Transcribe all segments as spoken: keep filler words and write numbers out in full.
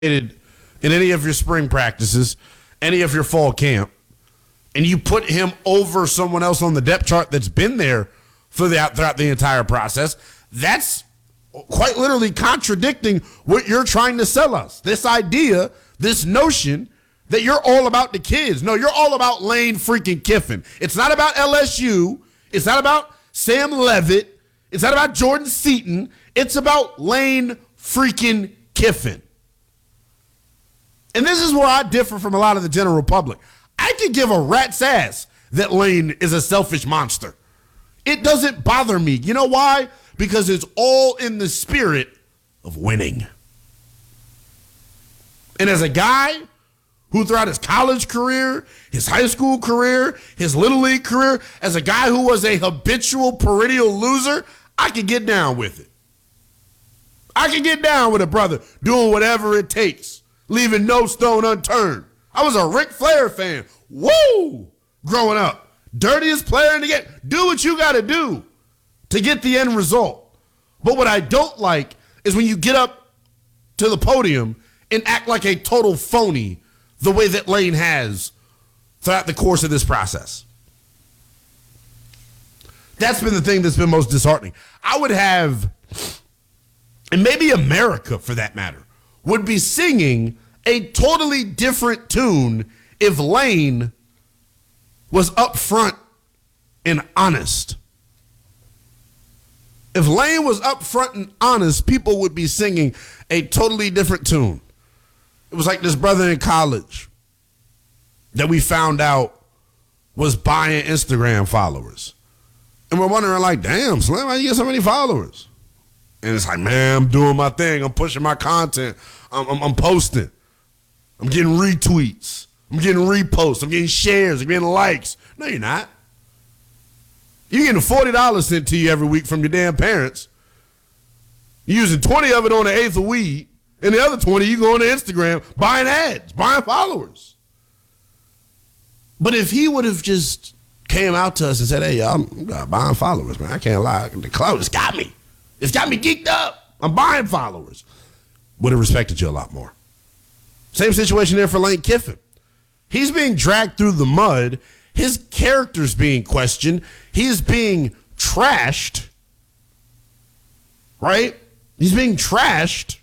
in any of your spring practices, any of your fall camp, and you put him over someone else on the depth chart that's been there for the, throughout the entire process, that's quite literally contradicting what you're trying to sell us. This idea, this notion that you're all about the kids. No, you're all about Lane freaking Kiffin. It's not about L S U. It's not about Sam Levitt. It's not about Jordan Seaton. It's about Lane freaking Kiffin. And this is where I differ from a lot of the general public. I could give a rat's ass that Lane is a selfish monster. It doesn't bother me. You know why? Because it's all in the spirit of winning. And as a guy who throughout his college career, his high school career, his little league career, as a guy who was a habitual perennial loser, I could get down with it. I can get down with a brother doing whatever it takes, leaving no stone unturned. I was a Ric Flair fan. Woo! Growing up. Dirtiest player in the game. Do what you got to do to get the end result. But what I don't like is when you get up to the podium and act like a total phony the way that Lane has throughout the course of this process. That's been the thing that's been most disheartening. I would have, and maybe America for that matter, would be singing a totally different tune if Lane was upfront and honest. If Lane was upfront and honest, people would be singing a totally different tune. It was like this brother in college that we found out was buying Instagram followers. And we're wondering like, damn, Slim, how you get so many followers? And it's like, man, I'm doing my thing. I'm pushing my content. I'm, I'm, I'm posting. I'm getting retweets. I'm getting reposts. I'm getting shares. I'm getting likes. No, you're not. You're getting forty dollars sent to you every week from your damn parents. You're using twenty of it on the eighth of weed, and the other twenty you go on to Instagram buying ads, buying followers. But if he would have just came out to us and said, hey, y'all, I'm buying followers, man. I can't lie. The clout has got me. It's got me geeked up. I'm buying followers. Would have respected you a lot more. Same situation there for Lane Kiffin. He's being dragged through the mud. His character's being questioned. He's being trashed. Right? He's being trashed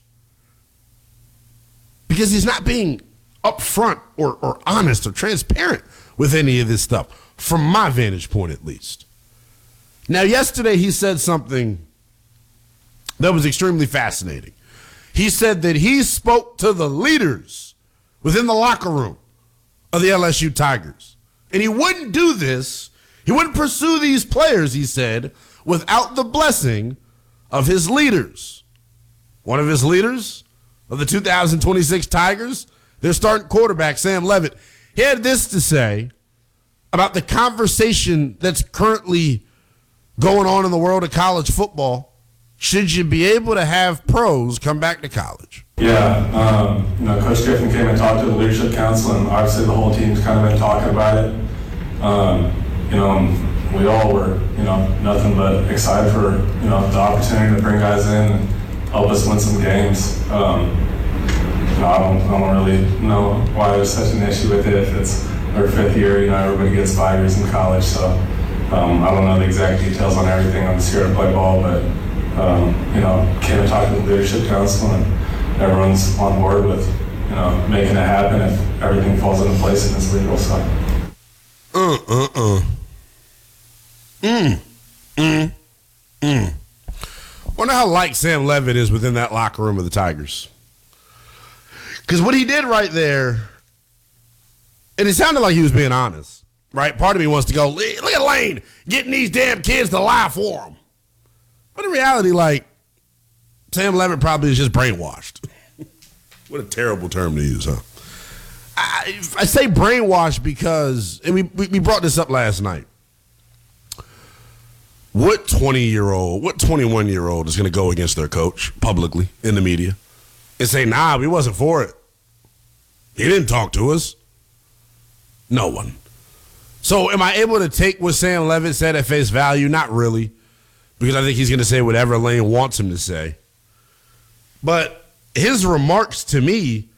because he's not being upfront or, or honest or transparent with any of this stuff, from my vantage point at least. Now, yesterday he said something that was extremely fascinating. He said that he spoke to the leaders within the locker room of the L S U Tigers. And he wouldn't do this, he wouldn't pursue these players, he said, without the blessing of his leaders. One of his leaders of the two thousand twenty-six Tigers, their starting quarterback, Sam Levitt, he had this to say about the conversation that's currently going on in the world of college football. Should you be able to have pros come back to college? Yeah, um, you know, Coach Griffin came and talked to the Leadership Council, and obviously the whole team's kind of been talking about it. Um, you know, we all were, you know, nothing but excited for, you know, the opportunity to bring guys in and help us win some games. Um, you know, I don't, I don't really know why there's such an issue with it. If it's our fifth year, you know, everybody gets five years in college, so um, I don't know the exact details on everything. I'm just here to play ball, but um, you know, came and talked to the Leadership Council, and everyone's on board with, you know, making it happen if everything falls into place and it's legal. So. Uh uh uh. Mm. Mm. Mm. Wonder how like Sam Levitt is within that locker room of the Tigers. Because what he did right there, and it sounded like he was being honest, right? Part of me wants to go, look at Lane getting these damn kids to lie for him. But in reality, like, Sam Levitt probably is just brainwashed. What a terrible term to use, huh? I, I say brainwashed because, and we, we brought this up last night. What twenty-year-old, what twenty-one-year-old is going to go against their coach publicly in the media and say, nah, we wasn't for it. He didn't talk to us. No one. So am I able to take what Sam Levitt said at face value? Not really, because I think he's going to say whatever Lane wants him to say. But his remarks to me